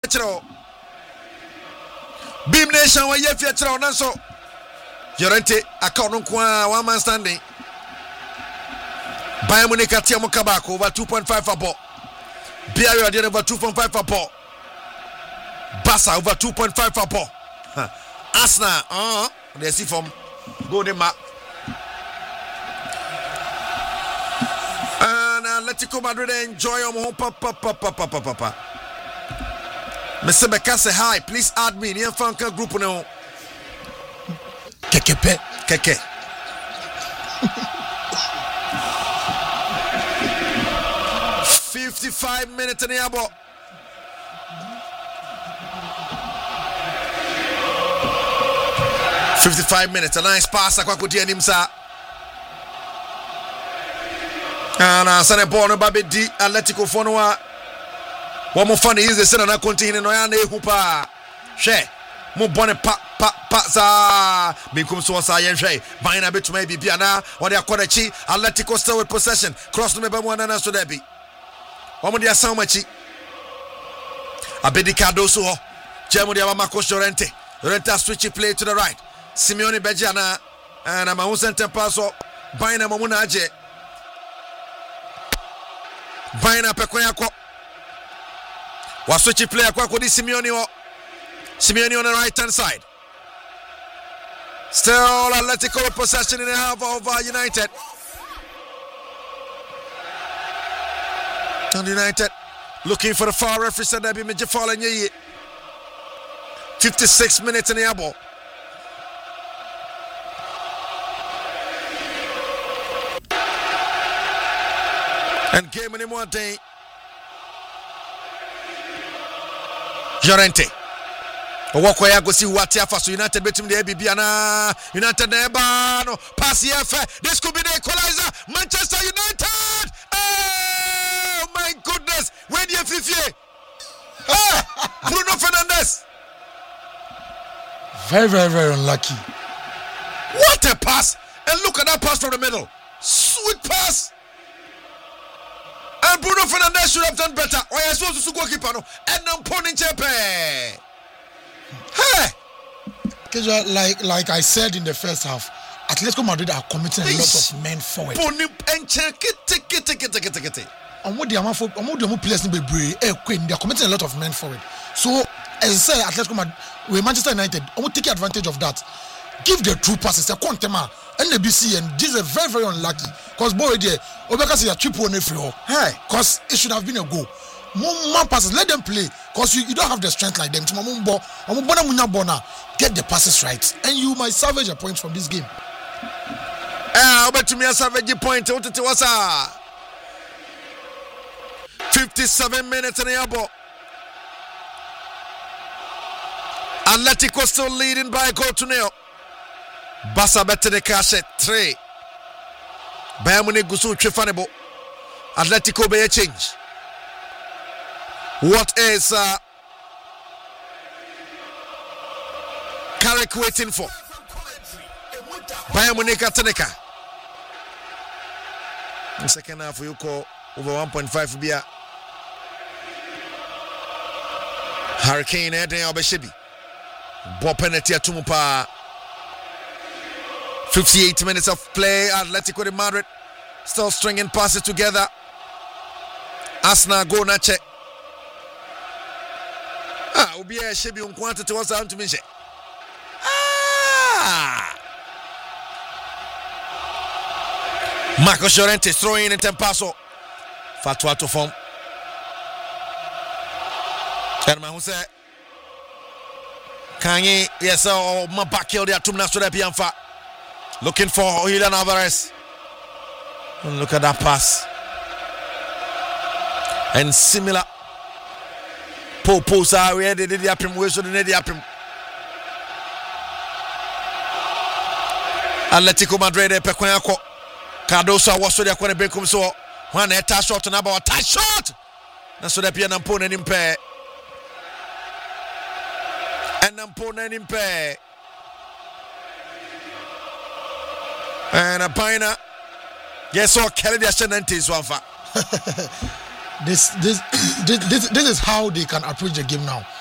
chero. Beam Nation wa ye fie chero nanso. Llorente account kwa one man standing. Bayern Munich at Tiamo Kabako over 2.5 for ball. Biarritz at over 2.5 for ball. Barca over 2.5 for ball. Arsenal, they see from golden map. And Atletico Madrid enjoy your home. Papa. Mr. Beka say hi. Please add me in your fan group now. Keke. 55 minutes in the abo. A nice pass. Akwakuti Nimsa. And Sane Bono Babi D. Atletico Fonua. One more funny is the Senna continue. No, and Hoopa. She. Mubone pa za Binkum Sosa Yenche. Buying a bit to maybe Piana or the Aquachi. Atletico still with possession. Cross the number one and so there be. One of the Asamachi. Abedi Cardoso. Germany Marcos Llorente. Llorente switch play to the right. Simeone Bejana and I'm a center passo. Buying a Mamunaje. Buying a Pequayako. Was switch play a Quaco di Simeone. Simeone on the right hand side. Still Atletico possession in the half of United. And United looking for the far referee said that be Major Fallen Ye. 56 minutes in the ball. And game anymore day. Llorente. Walk where I go see what so United between the Bibiana, United Nebano, pass here. This could be the equalizer. Manchester United. Oh my goodness. Where do you feel? Bruno Fernandes. Very unlucky. What a pass. And look at that pass from the middle. Sweet pass. And Bruno Fernandes should have done better. Or I supposed to go keeper no. And I'm pulling Chepe. Hey. Like I said in the first half, Atletico Madrid are committing a lot of men forward. And what they are players in the they are committing a lot of men forward. So as I say, Atletico Madrid with Manchester United, I will take advantage of that. Give the true passes. A Quantema, NBC, and this is very unlucky. Because boy, Obeka say a triple on the floor. Hey, because it should have been a goal. More passes, let them play. Because you don't have the strength like them. Get the passes right, and you might salvage a point from this game. Bet to me a salvage point. 57 minutes in the elbow. Atletico still leading by a goal to nil. Barca better the cash at 3. Bayern Munich gusu chefanebo. Atletico be a change. What is Carrick waiting for? Bayern Munich Ateneka. In second half you call over 1.5 bia. Hurricane Eden Obeshibi. Ball penalty at Tumupa. 58 minutes of play. Atletico de Madrid still stringing passes together. Arsenal go nache. Ubi a shebi unkwanta to wasa to mention. Marcos Llorente throwing in Tempaso. Fatwa to form. Herman who said Kanye, yes, my back here, they are 2 minutes to the Pianfa. Looking for Julian Alvarez. And look at that pass. And similar. Posa, where they did the apim, where should they apim? Atletico Madrid, Pequeñaco. Cardoso was so they are going to break him so. One head touch shot and about a touch shot. That's what they pian and pone in pair. And Nampone in pair. And a pina. Yes, so Kelly the Ascendant is one for. This is how they can approach the game now.